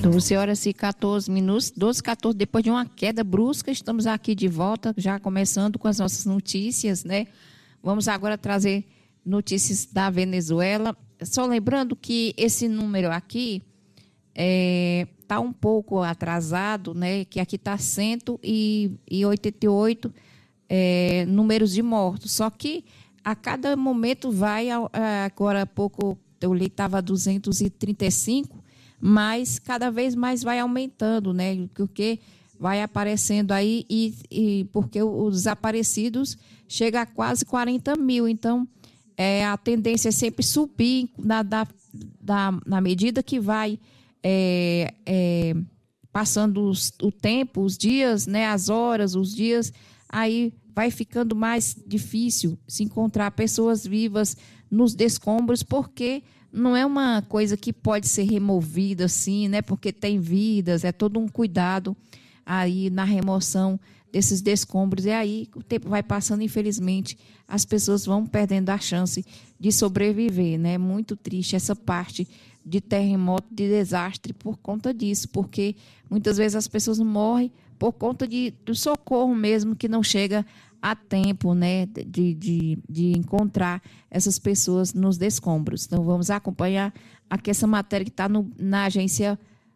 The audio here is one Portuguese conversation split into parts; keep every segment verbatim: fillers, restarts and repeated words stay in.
doze horas e quatorze minutos, doze e quatorze, depois de uma queda brusca, estamos aqui de volta, já começando com as nossas notícias, né? Vamos agora trazer notícias da Venezuela. Só lembrando que esse número aqui está é, um pouco atrasado, né? Que aqui está cento e oitenta e oito é, números de mortos. Só que a cada momento vai, agora há pouco eu li, estava duzentos e trinta e cinco, mas cada vez mais vai aumentando, né? Porque vai aparecendo aí e, e porque os desaparecidos chega a quase quarenta mil. Então, é, a tendência é sempre subir na, da, da, na medida que vai é, é, passando os, o tempo, os dias, né? As horas, os dias, aí vai ficando mais difícil se encontrar pessoas vivas nos escombros, porque não é uma coisa que pode ser removida assim, né? Porque tem vidas, é todo um cuidado aí na remoção desses escombros. E aí o tempo vai passando, infelizmente, as pessoas vão perdendo a chance de sobreviver, né? Muito triste essa parte de terremoto, de desastre por conta disso, porque muitas vezes as pessoas morrem por conta de, do socorro mesmo, que não chega a tempo, né, de, de, de encontrar essas pessoas nos escombros. Então, vamos acompanhar aqui essa matéria que está na Agência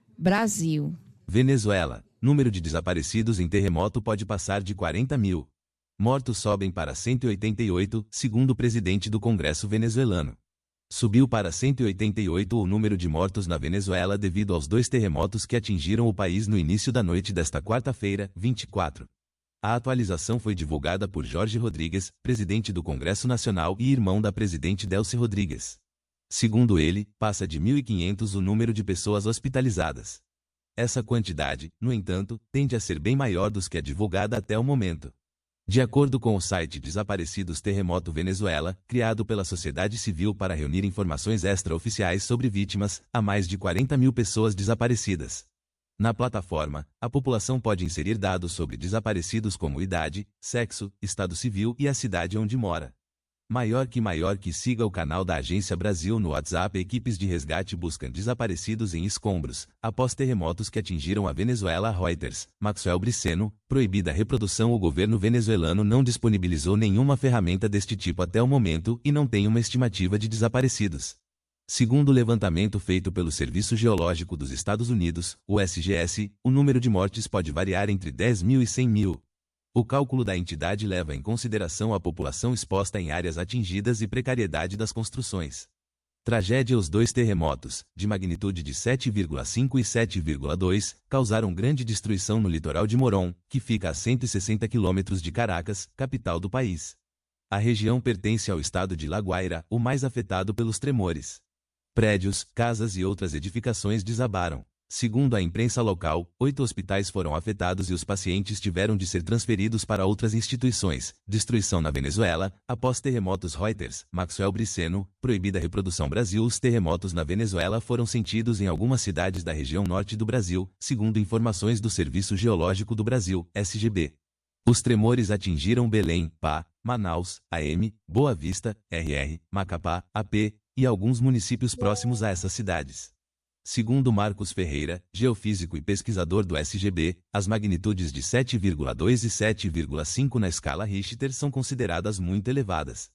Brasil. Venezuela. Número de desaparecidos em terremoto pode passar de quarenta mil. Mortos sobem para cento e oitenta e oito, segundo o presidente do Congresso venezuelano. Subiu para cento e oitenta e oito o número de mortos na Venezuela devido aos dois terremotos que atingiram o país no início da noite desta quarta-feira, vinte e quatro. A atualização foi divulgada por Jorge Rodrigues, presidente do Congresso Nacional e irmão da presidente Delcy Rodrigues. Segundo ele, passa de mil e quinhentos o número de pessoas hospitalizadas. Essa quantidade, no entanto, tende a ser bem maior do que a divulgada até o momento. De acordo com o site Desaparecidos Terremoto Venezuela, criado pela sociedade civil para reunir informações extraoficiais sobre vítimas, há mais de quarenta mil pessoas desaparecidas. Na plataforma, a população pode inserir dados sobre desaparecidos como idade, sexo, estado civil e a cidade onde mora. Maior que maior que siga o canal da Agência Brasil no WhatsApp. Equipes de resgate buscam desaparecidos em escombros, após terremotos que atingiram a Venezuela. Reuters, Maxwell Briceno, proibida a reprodução. O governo venezuelano não disponibilizou nenhuma ferramenta deste tipo até o momento e não tem uma estimativa de desaparecidos. Segundo o levantamento feito pelo Serviço Geológico dos Estados Unidos, o S G S, o número de mortes pode variar entre dez mil e cem mil. O cálculo da entidade leva em consideração a população exposta em áreas atingidas e precariedade das construções. Tragédia. Os dois terremotos, de magnitude de sete vírgula cinco e sete vírgula dois, causaram grande destruição no litoral de Morón, que fica a cento e sessenta quilômetros de Caracas, capital do país. A região pertence ao estado de La Guaira, o mais afetado pelos tremores. Prédios, casas e outras edificações desabaram. Segundo a imprensa local, oito hospitais foram afetados e os pacientes tiveram de ser transferidos para outras instituições. Destruição na Venezuela. Após terremotos. Reuters, Maxwell Briceno, proibida a reprodução. Brasil. Os terremotos na Venezuela foram sentidos em algumas cidades da região norte do Brasil, segundo informações do Serviço Geológico do Brasil, S G B. Os tremores atingiram Belém, Pá, Manaus, A M, Boa Vista, R R, Macapá, A P, e alguns municípios próximos a essas cidades. Segundo Marcos Ferreira, geofísico e pesquisador do S G B, as magnitudes de sete vírgula dois e sete vírgula cinco na escala Richter são consideradas muito elevadas.